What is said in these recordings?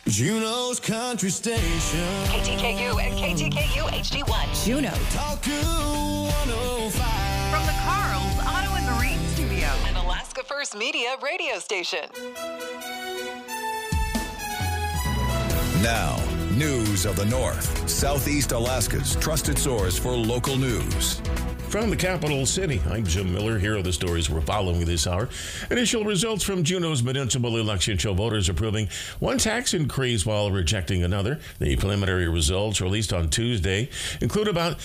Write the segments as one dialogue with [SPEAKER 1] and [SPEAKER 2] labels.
[SPEAKER 1] Juneau's Country Station.
[SPEAKER 2] KTKU and KTKU HD1.
[SPEAKER 3] Juneau.
[SPEAKER 1] Talku 105.
[SPEAKER 4] From the Carl's Auto and Marine Studio.
[SPEAKER 2] An Alaska First Media radio station.
[SPEAKER 5] Now, news of the North, Southeast Alaska's trusted source for local news.
[SPEAKER 6] From the capital city, I'm Jim Miller. Here are the stories we're following this hour. Initial results from Juneau's municipal election show voters approving one tax increase while rejecting another. The preliminary results released on Tuesday include about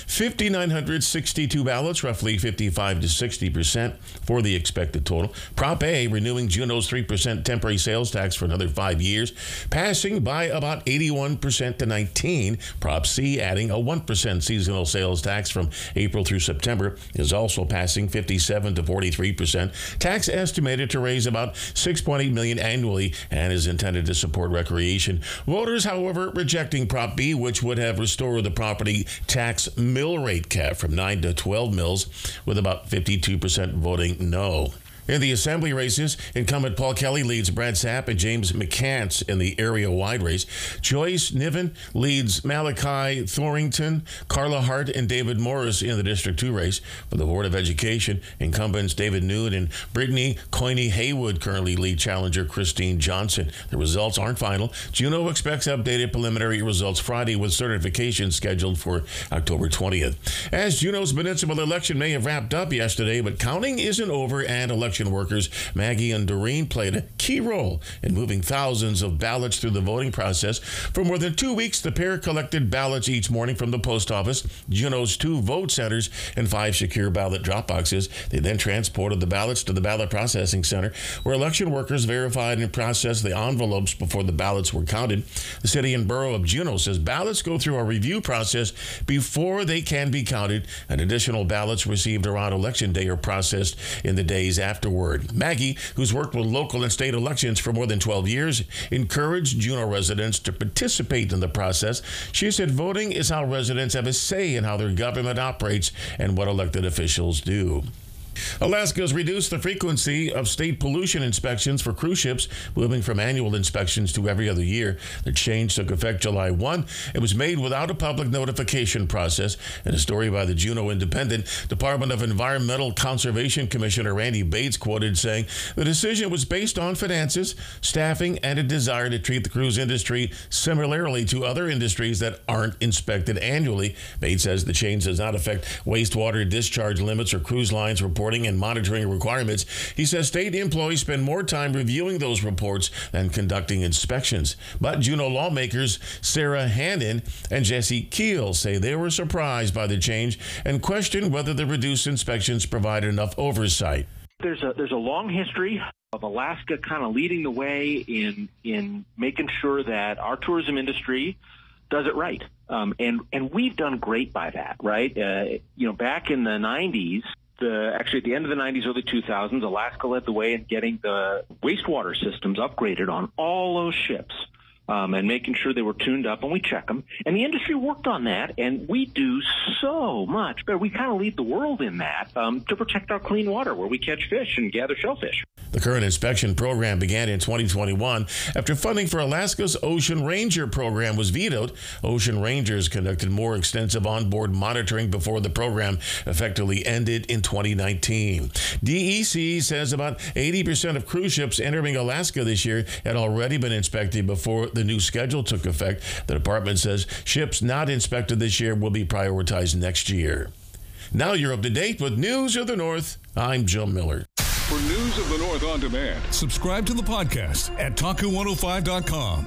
[SPEAKER 6] 5,962 ballots, roughly 55 to 60% for the expected total. Prop A renewing Juneau's 3% temporary sales tax for another 5 years, passing by about 81% to 19%. Prop C adding a 1% seasonal sales tax from April through September is also passing 57 to 43%. Tax estimated to raise about $6.8 million annually and is intended to support recreation. Voters, however, rejecting Prop B, which would have restored the property tax mill rate cap from 9 to 12 mills, with about 52% voting no. In the assembly races, incumbent Paul Kelly leads Brad Sapp and James McCants in the area-wide race. Joyce Niven leads Malachi Thorington, Carla Hart, and David Morris in the District 2 race. For the Board of Education, incumbents David Nude and Brittany Coyne Haywood currently lead challenger Christine Johnson. The results aren't final. Juneau expects updated preliminary results Friday, with certification scheduled for October 20th. As Juneau's municipal election may have wrapped up yesterday, but counting isn't over, and election workers Maggie and Doreen played a key role in moving thousands of ballots through the voting process. For more than 2 weeks, the pair collected ballots each morning from the post office, Juneau's 2 vote centers, and 5 secure ballot drop boxes. They then transported the ballots to the ballot processing center, where election workers verified and processed the envelopes before the ballots were counted. The city and borough of Juneau says ballots go through a review process before they can be counted, and additional ballots received around election day are processed in the days afterward. Maggie, who's worked with local and state elections for more than 12 years, encouraged Juneau residents to participate in the process. She said voting is how residents have a say in how their government operates and what elected officials do. Alaska has reduced the frequency of state pollution inspections for cruise ships, moving from annual inspections to every other year. The change took effect July 1. It was made without a public notification process. In a story by the Juneau Independent, Department of Environmental Conservation Commissioner Randy Bates quoted saying, "The decision was based on finances, staffing, and a desire to treat the cruise industry similarly to other industries that aren't inspected annually." Bates says the change does not affect wastewater discharge limits or cruise lines reporting and monitoring requirements. He says state employees spend more time reviewing those reports than conducting inspections. But Juneau lawmakers Sarah Hannon and Jesse Keel say they were surprised by the change and question whether the reduced inspections provide enough oversight.
[SPEAKER 7] There's a long history of Alaska kind of leading the way in making sure that our tourism industry does it right. And we've done great by that, right? Back in the 90s, actually at the end of the 90s, early 2000s, Alaska led the way in getting the wastewater systems upgraded on all those ships. And making sure they were tuned up, and we check them. And the industry worked on that, and we do so much better. We kind of lead the world in that to protect our clean water where we catch fish and gather shellfish.
[SPEAKER 6] The current inspection program began in 2021 after funding for Alaska's Ocean Ranger program was vetoed. Ocean Rangers conducted more extensive onboard monitoring before the program effectively ended in 2019. DEC says about 80% of cruise ships entering Alaska this year had already been inspected before the new schedule took effect. The department says ships not inspected this year will be prioritized next year. Now you're up to date with News of the North. I'm Joe Miller.
[SPEAKER 8] For News of the North on demand, subscribe to the podcast at Talku105.com.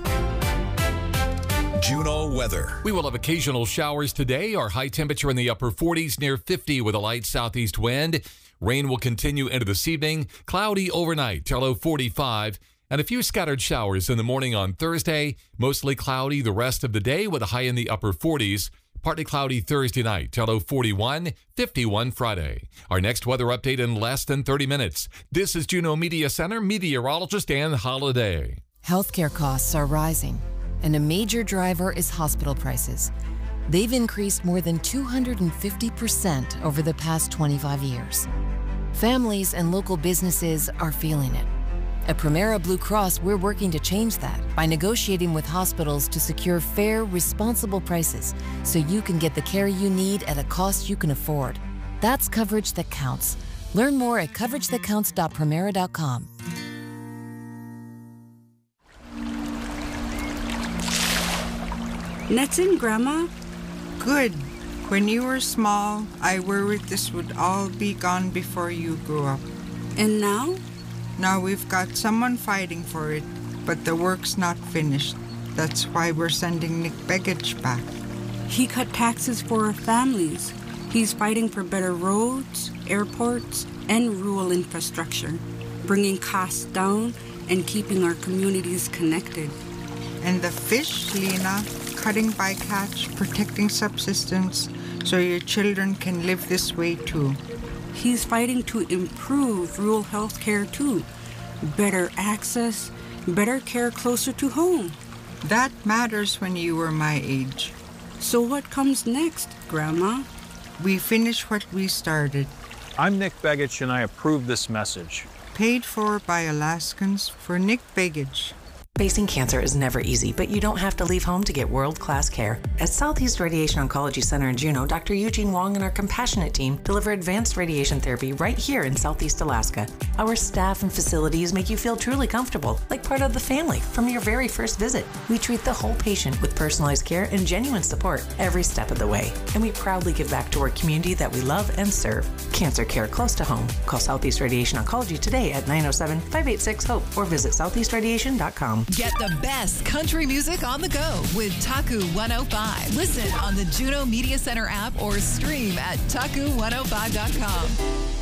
[SPEAKER 5] Juneau weather.
[SPEAKER 9] We will have occasional showers today. Our high temperature in the upper 40s, near 50 with a light southeast wind. Rain will continue into this evening. Cloudy overnight till low 45. And a few scattered showers in the morning on Thursday. Mostly cloudy the rest of the day with a high in the upper 40s. Partly cloudy Thursday night till low 41, 51 Friday. Our next weather update in less than 30 minutes. This is Juneau Media Center meteorologist Ann Holiday.
[SPEAKER 3] Healthcare costs are rising, and a major driver is hospital prices. They've increased more than 250% over the past 25 years. Families and local businesses are feeling it. At Premera Blue Cross, we're working to change that by negotiating with hospitals to secure fair, responsible prices so you can get the care you need at a cost you can afford. That's coverage that counts. Learn more at coveragethatcounts.premera.com.
[SPEAKER 10] Netson, Grandma?
[SPEAKER 11] Good. When you were small, I worried this would all be gone before you grew up.
[SPEAKER 10] And now?
[SPEAKER 11] Now we've got someone fighting for it, but the work's not finished. That's why we're sending Nick Begich back.
[SPEAKER 10] He cut taxes for our families. He's fighting for better roads, airports, and rural infrastructure, bringing costs down and keeping our communities connected.
[SPEAKER 11] And the fish, Lena, cutting bycatch, protecting subsistence, so your children can live this way too.
[SPEAKER 10] He's fighting to improve rural health care too. Better access, better care closer to home.
[SPEAKER 11] That matters when you were my age.
[SPEAKER 10] So what comes next, Grandma?
[SPEAKER 11] We finish what we started.
[SPEAKER 12] I'm Nick Begich, and I approve this message.
[SPEAKER 11] Paid for by Alaskans for Nick Begich.
[SPEAKER 13] Facing cancer is never easy, but you don't have to leave home to get world-class care. At Southeast Radiation Oncology Center in Juneau, Dr. Eugene Wong and our compassionate team deliver advanced radiation therapy right here in Southeast Alaska. Our staff and facilities make you feel truly comfortable, like part of the family from your very first visit. We treat the whole patient with personalized care and genuine support every step of the way. And we proudly give back to our community that we love and serve. Cancer care close to home. Call Southeast Radiation Oncology today at 907-586-HOPE or visit southeastradiation.com.
[SPEAKER 4] Get the best country music on the go with Taku 105. Listen on the Juneau Media Center app or stream at taku105.com.